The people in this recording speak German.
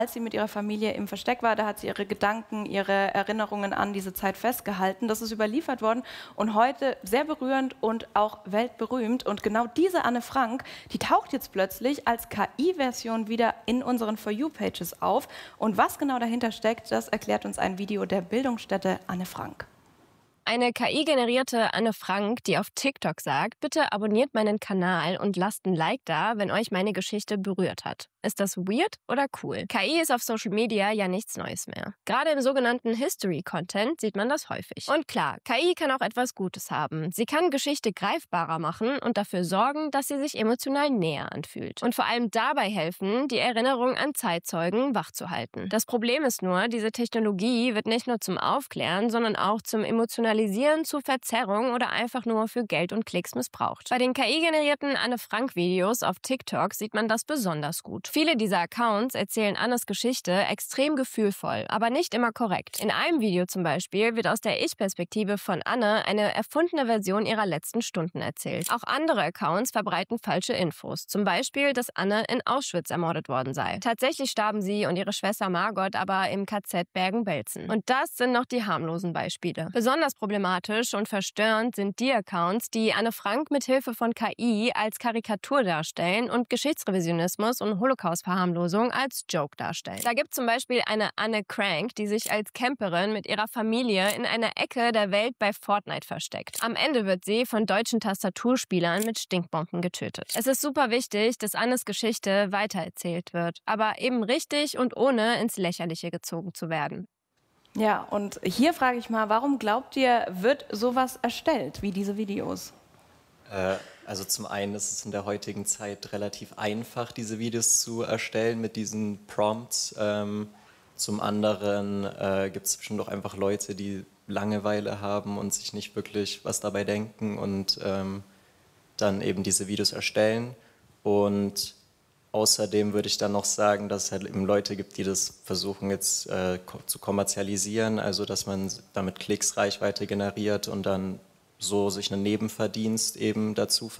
Als sie mit ihrer Familie im Versteck war, da hat sie ihre Gedanken, ihre Erinnerungen an diese Zeit festgehalten. Das ist überliefert worden und heute sehr berührend und auch weltberühmt. Und genau diese Anne Frank, die taucht jetzt plötzlich als KI-Version wieder in unseren For You-Pages auf. Und was genau dahinter steckt, das erklärt uns ein Video der Bildungsstätte Anne Frank. Eine KI-generierte Anne Frank, die auf TikTok sagt, bitte abonniert meinen Kanal und lasst ein Like da, wenn euch meine Geschichte berührt hat. Ist das weird oder cool? KI ist auf Social Media ja nichts Neues mehr. Gerade im sogenannten History-Content sieht man das häufig. Und klar, KI kann auch etwas Gutes haben. Sie kann Geschichte greifbarer machen und dafür sorgen, dass sie sich emotional näher anfühlt. Und vor allem dabei helfen, die Erinnerung an Zeitzeugen wachzuhalten. Das Problem ist nur, diese Technologie wird nicht nur zum Aufklären, sondern auch zum Emotionalisieren, zu Verzerrung oder einfach nur für Geld und Klicks missbraucht. Bei den KI-generierten Anne Frank-Videos auf TikTok sieht man das besonders gut. Viele dieser Accounts erzählen Annes Geschichte extrem gefühlvoll, aber nicht immer korrekt. In einem Video zum Beispiel wird aus der Ich-Perspektive von Anne eine erfundene Version ihrer letzten Stunden erzählt. Auch andere Accounts verbreiten falsche Infos, zum Beispiel, dass Anne in Auschwitz ermordet worden sei. Tatsächlich starben sie und ihre Schwester Margot aber im KZ Bergen-Belsen. Und das sind noch die harmlosen Beispiele. Besonders problematisch und verstörend sind die Accounts, die Anne Frank mit Hilfe von KI als Karikatur darstellen und Geschichtsrevisionismus und Holocaust-Verharmlosung als Joke darstellen. Da gibt es zum Beispiel eine Anne Crank, die sich als Camperin mit ihrer Familie in einer Ecke der Welt bei Fortnite versteckt. Am Ende wird sie von deutschen Tastaturspielern mit Stinkbomben getötet. Es ist super wichtig, dass Annes Geschichte weitererzählt wird, aber eben richtig und ohne ins Lächerliche gezogen zu werden. Ja, und hier frage ich mal, warum glaubt ihr, wird sowas erstellt wie diese Videos? Also zum einen ist es in der heutigen Zeit relativ einfach, diese Videos zu erstellen mit diesen Prompts. Zum anderen gibt es bestimmt auch einfach Leute, die Langeweile haben und sich nicht wirklich was dabei denken und dann eben diese Videos erstellen. Und außerdem würde ich dann noch sagen, dass es halt eben Leute gibt, die das versuchen jetzt zu kommerzialisieren, also dass man damit Klicks, Reichweite generiert und dann so sich einen Nebenverdienst eben dazu